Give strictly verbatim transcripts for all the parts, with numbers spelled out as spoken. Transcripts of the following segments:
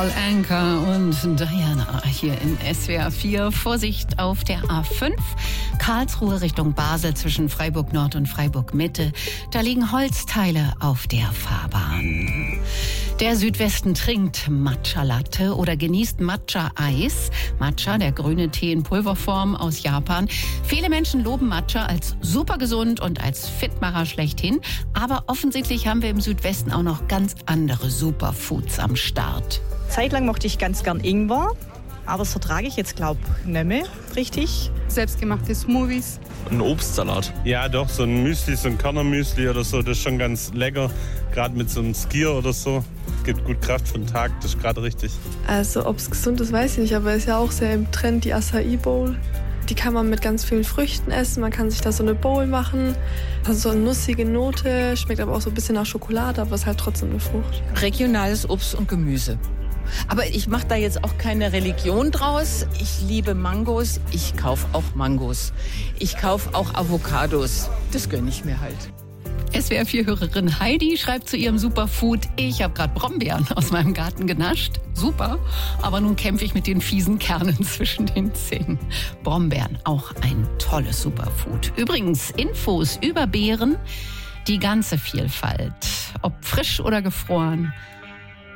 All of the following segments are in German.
Paul Anka und Diana hier in S W R vier. Vorsicht auf der A fünf, Karlsruhe Richtung Basel zwischen Freiburg Nord und Freiburg Mitte. Da liegen Holzteile auf der Fahrbahn. Der Südwesten trinkt Matcha-Latte oder genießt Matcha-Eis. Matcha, der grüne Tee in Pulverform aus Japan. Viele Menschen loben Matcha als super gesund und als Fitmacher schlechthin. Aber offensichtlich haben wir im Südwesten auch noch ganz andere Superfoods am Start. Zeitlang mochte ich ganz gern Ingwer, aber das vertrage ich jetzt, glaube ich, nicht mehr richtig. Selbstgemachte Smoothies. Ein Obstsalat. Ja, doch, so ein Müsli, so ein Körnermüsli oder so, das ist schon ganz lecker. Gerade mit so einem Skier oder so. Gibt gut Kraft für den Tag, das ist gerade richtig. Also, ob es gesund ist, weiß ich nicht, aber ist ja auch sehr im Trend, die Acai Bowl. Die kann man mit ganz vielen Früchten essen. Man kann sich da so eine Bowl machen. Also so eine nussige Note, schmeckt aber auch so ein bisschen nach Schokolade, aber ist halt trotzdem eine Frucht. Regionales Obst und Gemüse. Aber ich mache da jetzt auch keine Religion draus. Ich liebe Mangos, ich kaufe auch Mangos. Ich kaufe auch Avocados. Das gönne ich mir halt. S W R vier-Hörerin Heidi schreibt zu ihrem Superfood: Ich habe gerade Brombeeren aus meinem Garten genascht. Super, aber nun kämpfe ich mit den fiesen Kernen zwischen den Zähnen. Brombeeren, auch ein tolles Superfood. Übrigens, Infos über Beeren, die ganze Vielfalt, ob frisch oder gefroren.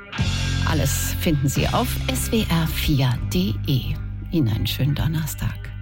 Alles finden Sie auf S W R vier punkt de. Ihnen einen schönen Donnerstag.